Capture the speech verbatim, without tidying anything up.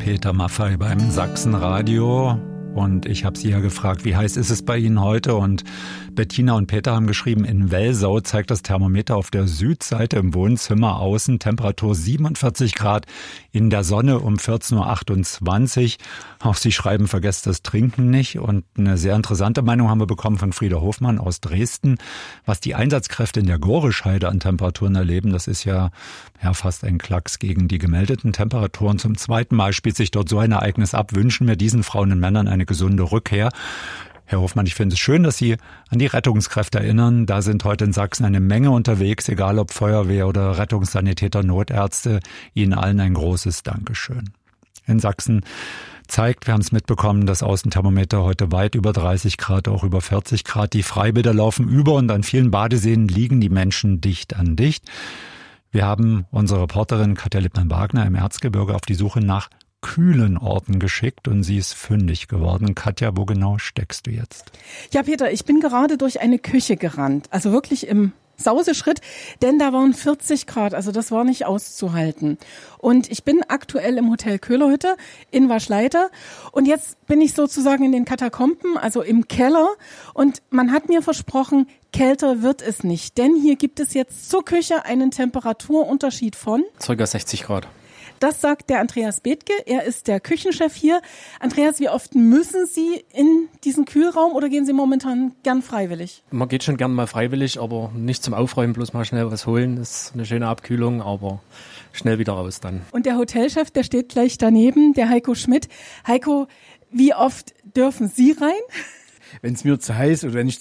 Peter Maffay beim Sachsenradio. Und ich habe Sie ja gefragt, wie heiß ist es bei Ihnen heute? Und Bettina und Peter haben geschrieben, in Welsau zeigt das Thermometer auf der Südseite im Wohnzimmer außen Temperatur siebenundvierzig Grad, in der Sonne um vierzehn Uhr achtundzwanzig. Auch Sie schreiben, vergesst das Trinken nicht. Und eine sehr interessante Meinung haben wir bekommen von Frieda Hofmann aus Dresden. Was die Einsatzkräfte in der Gorischheide an Temperaturen erleben, das ist ja, ja fast ein Klacks gegen die gemeldeten Temperaturen. Zum zweiten Mal spielt sich dort so ein Ereignis ab. Wünschen wir diesen Frauen und Männern eine gesunde Rückkehr. Herr Hofmann, ich finde es schön, dass Sie an die Rettungskräfte erinnern. Da sind heute in Sachsen eine Menge unterwegs, egal ob Feuerwehr oder Rettungssanitäter, Notärzte. Ihnen allen ein großes Dankeschön. In Sachsen zeigt, wir haben es mitbekommen, das Außenthermometer heute weit über dreißig Grad, auch über vierzig Grad. Die Freibäder laufen über und an vielen Badeseen liegen die Menschen dicht an dicht. Wir haben unsere Reporterin Katja Lippmann-Wagner im Erzgebirge auf die Suche nach kühlen Orten geschickt und sie ist fündig geworden. Katja, wo genau steckst du jetzt? Ja, Peter, ich bin gerade durch eine Küche gerannt, also wirklich im Sauseschritt, denn da waren vierzig Grad, also das war nicht auszuhalten. Und ich bin aktuell im Hotel Köhlerhütte in Waschleiter und jetzt bin ich sozusagen in den Katakomben, also im Keller, und man hat mir versprochen, kälter wird es nicht, denn hier gibt es jetzt zur Küche einen Temperaturunterschied von circa sechzig Grad. Das sagt der Andreas Bethke, er ist der Küchenchef hier. Andreas, wie oft müssen Sie in diesen Kühlraum oder gehen Sie momentan gern freiwillig? Man geht schon gern mal freiwillig, aber nicht zum Aufräumen, bloß mal schnell was holen. Das ist eine schöne Abkühlung, aber schnell wieder raus dann. Und der Hotelchef, der steht gleich daneben, der Heiko Schmidt. Heiko, wie oft dürfen Sie rein? Wenn es mir zu heiß oder wenn ich